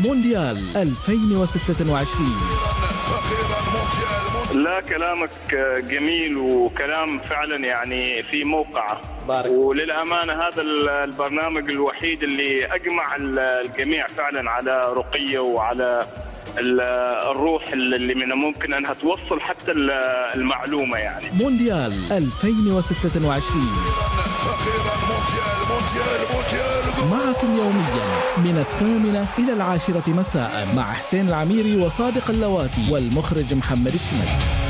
مونديال 2026. لا، كلامك جميل وكلام فعلا يعني في موقعه. وللأمانة هذا البرنامج الوحيد اللي أجمع الجميع فعلا على رقية وعلى الروح اللي من ممكن أنها توصل حتى المعلومة. يعني مونديال 2026 معكم يوميا من 8 إلى 10 مساء مع حسين العميري وصادق اللواتي والمخرج محمد الشمل.